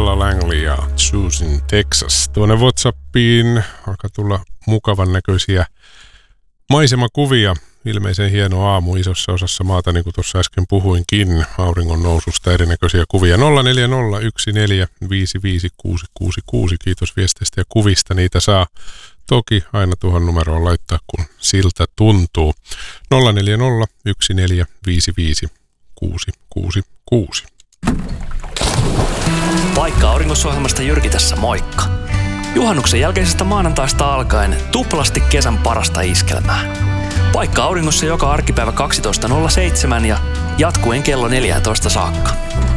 Ella Langley ja Choosing Texas. Tuonne WhatsAppiin alkaa tulla mukavan näköisiä maisemakuvia. Ilmeisen hieno aamu isossa osassa maata, niin kuin tuossa äsken puhuinkin, auringon noususta erinäköisiä kuvia. 0401455666. Kiitos viesteistä ja kuvista. Niitä saa toki aina tuohon numeroon laittaa, kun siltä tuntuu. 0401455666. Paikka auringossa-ohjelmasta Jyrki tässä, moikka! Juhannuksen jälkeisestä maanantaista alkaen tuplasti kesän parasta iskelmää. Paikka auringossa joka arkipäivä 12.07 ja jatkuen kello 14 saakka.